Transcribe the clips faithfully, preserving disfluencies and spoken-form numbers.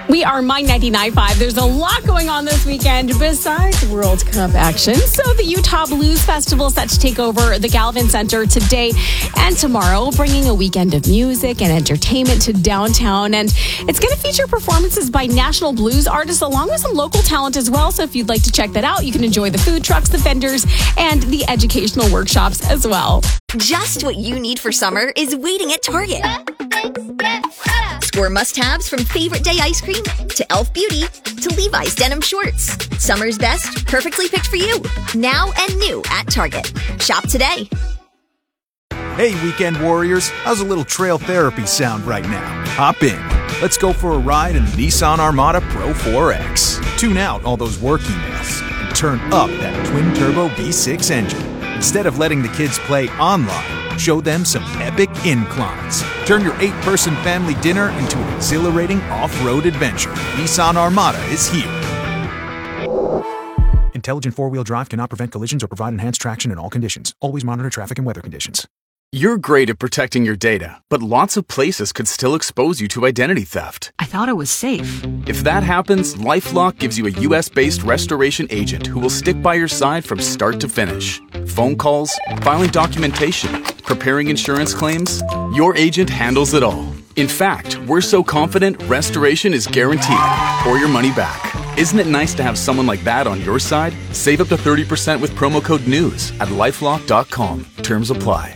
We are My ninety-nine point five. There's a lot going on this weekend besides World Cup action. So the Utah Blues Festival is set to take over the Galvin Center today and tomorrow, bringing a weekend of music and entertainment to downtown. And it's going to feature performances by national blues artists along with some local talent as well. So if you'd like to check that out, you can enjoy the food trucks, the vendors, and the educational workshops as well. Just what you need for summer is waiting at Target. Score must-haves from Favorite Day ice cream to e l f Beauty to Levi's denim shorts. Summer's best, perfectly picked for you. Now and new at Target. Shop today. Hey, weekend warriors. How's a little trail therapy sound right now? Hop in. Let's go for a ride in the Nissan Armada Pro four X. Tune out all those work emails and turn up that twin-turbo V six engine. Instead of letting the kids play online, show them some epic inclines. Turn your eight-person family dinner into an exhilarating off-road adventure. Nissan Armada is here. Intelligent four-wheel drive cannot prevent collisions or provide enhanced traction in all conditions. Always monitor traffic and weather conditions. You're great at protecting your data, but lots of places could still expose you to identity theft. I thought it was safe. If that happens, LifeLock gives you a U S-based restoration agent who will stick by your side from start to finish. Phone calls, filing documentation, preparing insurance claims, your agent handles it all. In fact, we're so confident restoration is guaranteed or your money back. Isn't it nice to have someone like that on your side? Save up to thirty percent with promo code NEWS at lifelock dot com. Terms apply.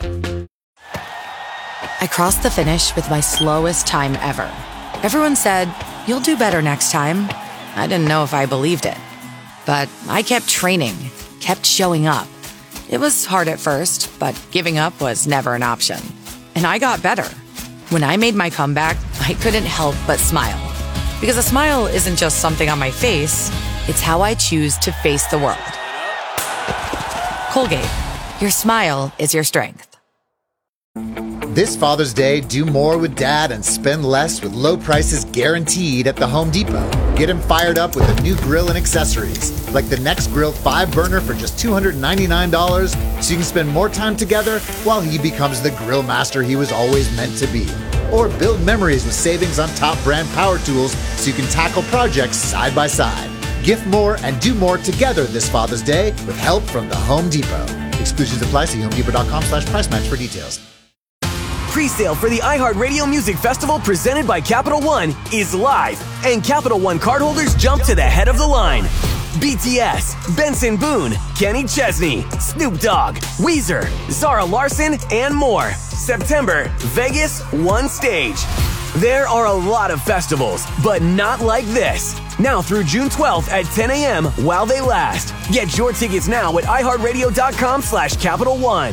I crossed the finish with my slowest time ever. Everyone said, "You'll do better next time." I didn't know if I believed it. But I kept training, kept showing up. It was hard at first, but giving up was never an option. And I got better. When I made my comeback, I couldn't help but smile. Because a smile isn't just something on my face, it's how I choose to face the world. Colgate, your smile is your strength. This Father's Day, do more with Dad and spend less with low prices guaranteed at the Home Depot. Get him fired up with a new grill and accessories, like the NextGrill five burner for just two hundred ninety-nine dollars, so you can spend more time together while he becomes the grill master he was always meant to be. Or build memories with savings on top brand power tools so you can tackle projects side by side. Gift more and do more together this Father's Day with help from the Home Depot. Exclusions apply. See homedepot.com slash price match for details. Pre-sale for the iHeartRadio Music Festival presented by Capital One is live, and Capital One cardholders jump to the head of the line. B T S, Benson Boone, Kenny Chesney, Snoop Dogg, Weezer, Zara Larsson, and more. September, Vegas, one stage. There are a lot of festivals, but not like this. Now through June twelfth at ten a.m. while they last. Get your tickets now at iHeartRadio.com slash Capital One.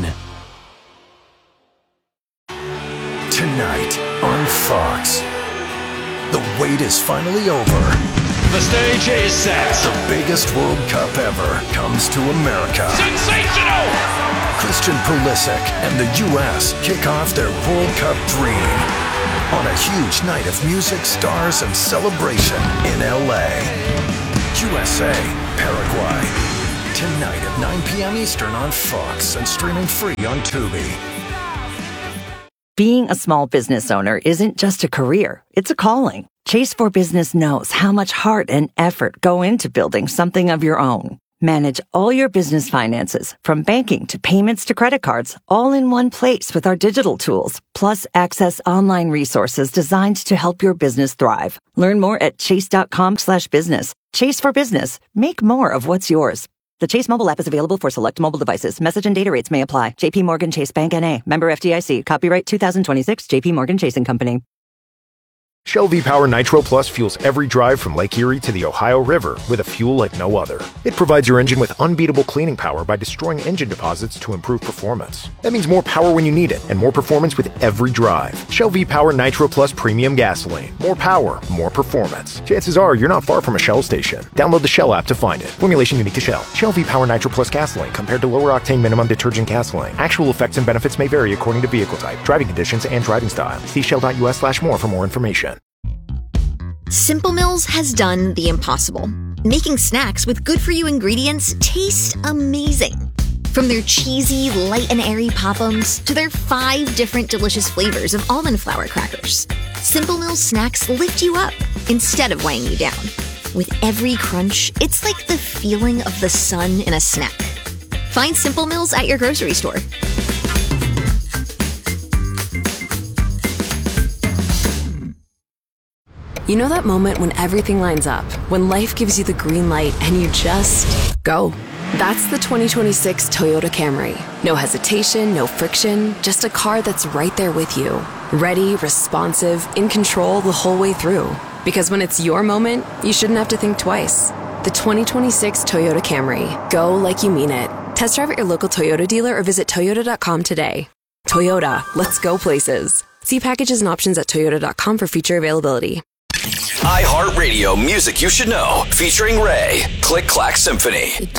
Tonight on Fox, the wait is finally over. The stage is set. The biggest World Cup ever comes to America. Sensational! Christian Pulisic and the U S kick off their World Cup dream on a huge night of music, stars, and celebration in L A. U S A, Paraguay. Tonight at nine p.m. Eastern on Fox and streaming free on Tubi. Being a small business owner isn't just a career, it's a calling. Chase for Business knows how much heart and effort go into building something of your own. Manage all your business finances, from banking to payments to credit cards, all in one place with our digital tools, plus access online resources designed to help your business thrive. Learn more at chase.com slash business. Chase for Business. Make more of what's yours. The Chase mobile app is available for select mobile devices. Message and data rates may apply. J P Morgan Chase Bank N A. Member F D I C. Copyright two thousand twenty-six. J P Morgan Chase and Company. Shell V-Power Nitro Plus fuels every drive from Lake Erie to the Ohio River with a fuel like no other. It provides your engine with unbeatable cleaning power by destroying engine deposits to improve performance. That means more power when you need it, and more performance with every drive. Shell V-Power Nitro Plus Premium Gasoline. More power, more performance. Chances are you're not far from a Shell station. Download the Shell app to find it. Formulation unique to Shell. Shell V-Power Nitro Plus Gasoline compared to lower octane minimum detergent gasoline. Actual effects and benefits may vary according to vehicle type, driving conditions, and driving style. See shell.us slash more for more information. Simple Mills has done the impossible, making snacks with good-for-you ingredients taste amazing. From their cheesy, light and airy Pop-Ums to their five different delicious flavors of almond flour crackers, Simple Mills snacks lift you up instead of weighing you down. With every crunch, it's like the feeling of the sun in a snack. Find Simple Mills at your grocery store. You know that moment when everything lines up, when life gives you the green light and you just go? That's the twenty twenty-six Toyota Camry. No hesitation, no friction, just a car that's right there with you. Ready, responsive, in control the whole way through. Because when it's your moment, you shouldn't have to think twice. The twenty twenty-six Toyota Camry. Go like you mean it. Test drive at your local Toyota dealer or visit toyota dot com today. Toyota, let's go places. See packages and options at toyota dot com for feature availability. iHeartRadio Music You Should Know, featuring Ray. Click Clack Symphony.